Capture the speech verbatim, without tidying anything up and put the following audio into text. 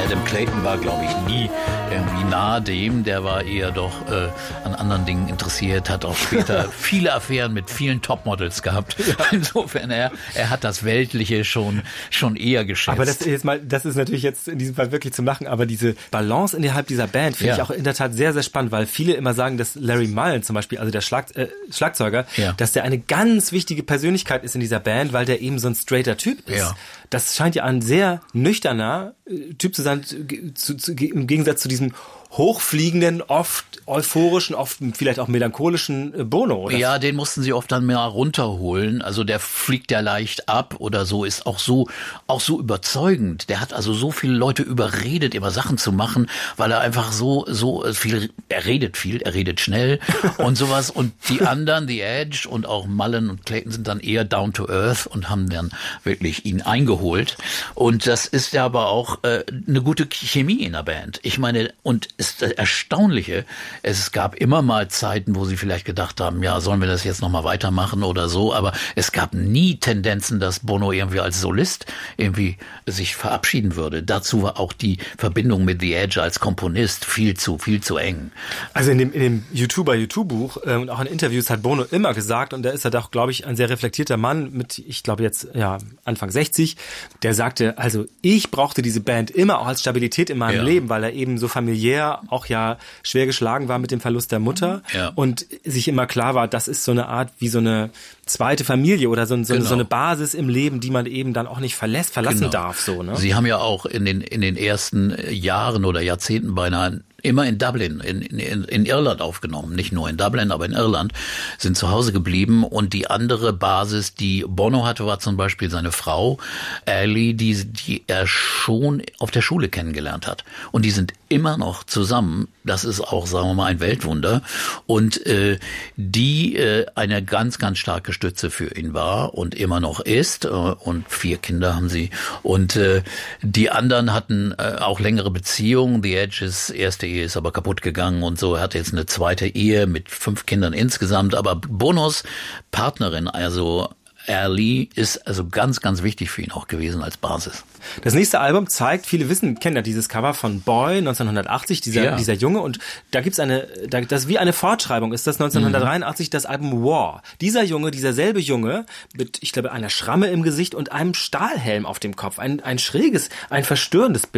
Adam Clayton war, glaube ich, nie irgendwie nahe dem. Der war eher doch äh, an anderen Dingen interessiert, hat auch später viele Affären mit vielen Topmodels gehabt. Ja. Insofern, er, er hat das Weltliche schon, schon eher geschätzt. Aber das, jetzt mal, das ist natürlich jetzt in diesem Fall wirklich zu machen, aber diese Balance innerhalb dieser Band finde ja. ich auch in der Tat sehr, sehr spannend, weil viele immer sagen, dass Larry Mullen zum Beispiel, also der Schlag, äh, Schlagzeuger, ja. dass der eine ganz wichtige Persönlichkeit ist in dieser Band, weil der eben so ein straighter Typ ist. Ja. Das scheint ja ein sehr nüchterner äh, Typ zu sein, zu, zu, im Gegensatz zu diesem hochfliegenden, oft euphorischen, oft vielleicht auch melancholischen Bono, oder? Ja, den mussten sie oft dann mehr runterholen. Also der fliegt ja leicht ab oder so, ist auch so, auch so überzeugend. Der hat also so viele Leute überredet, immer Sachen zu machen, weil er einfach so, so viel, er redet viel, er redet schnell und sowas. Und die anderen, The Edge und auch Mullen und Clayton sind dann eher down to earth und haben dann wirklich ihn eingeholt. Und das ist ja aber auch äh, eine gute Chemie in der Band. Ich meine, und ist das Erstaunliche, es gab immer mal Zeiten, wo sie vielleicht gedacht haben, ja, sollen wir das jetzt nochmal weitermachen oder so, aber es gab nie Tendenzen, dass Bono irgendwie als Solist irgendwie sich verabschieden würde. Dazu war auch die Verbindung mit The Edge als Komponist viel zu, viel zu eng. Also in dem, in dem YouTuber YouTube-Buch äh, und auch in Interviews hat Bono immer gesagt, und da ist er doch, glaube ich, ein sehr reflektierter Mann mit, ich glaube jetzt, ja, Anfang sechzig, der sagte, also ich brauchte diese Band immer auch als Stabilität in meinem ja. Leben, weil er eben so familiär auch ja schwer geschlagen war mit dem Verlust der Mutter ja. und sich immer klar war, das ist so eine Art wie so eine zweite Familie oder so, so, genau. so eine Basis im Leben, die man eben dann auch nicht verlässt, verlassen genau. darf. So, ne? Sie haben ja auch in den, in den ersten Jahren oder Jahrzehnten beinahe immer in Dublin, in, in, in Irland aufgenommen. Nicht nur in Dublin, aber in Irland, sind zu Hause geblieben. Und die andere Basis, die Bono hatte, war zum Beispiel seine Frau, Ellie, die, die er schon auf der Schule kennengelernt hat. Und die sind immer noch zusammen. Das ist auch, sagen wir mal, ein Weltwunder. Und äh, die äh, eine ganz, ganz starke Stütze für ihn war und immer noch ist. Äh, und vier Kinder haben sie. Und äh, die anderen hatten äh, auch längere Beziehungen. The Edges erste Ehe ist aber kaputt gegangen und so. Er hatte jetzt eine zweite Ehe mit fünf Kindern insgesamt. Aber Bonos Partnerin, also Ellie, ist also ganz, ganz wichtig für ihn auch gewesen als Basis. Das nächste Album zeigt, viele wissen, kennen ja dieses Cover von Boy neunzehnhundertachtzig, dieser, ja. dieser Junge, und da gibt's eine, da, das ist wie eine Fortschreibung, ist das neunzehnhundertdreiundachtzig mhm. das Album War. Dieser Junge, dieser selbe Junge, mit, ich glaube, einer Schramme im Gesicht und einem Stahlhelm auf dem Kopf, ein, ein schräges, ein verstörendes Bild.